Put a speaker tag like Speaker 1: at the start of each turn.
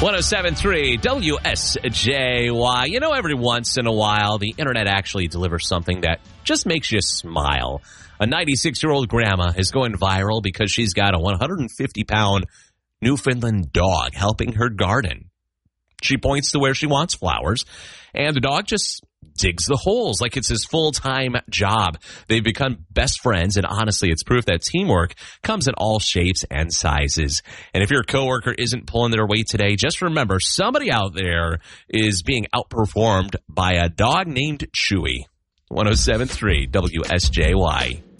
Speaker 1: 107.3 WSJY. You know, every once in a while, the internet actually delivers something that just makes you smile. A 96-year-old grandma is going viral because she's got a 150-pound Newfoundland dog helping her garden. She points to where she wants flowers, and the dog just digs the holes like it's his full-time job. They've become best friends, and honestly, it's proof that teamwork comes in all shapes and sizes. And if your coworker isn't pulling their weight today, just remember, somebody out there is being outperformed by a dog named Chewy. 107.3 WSJY.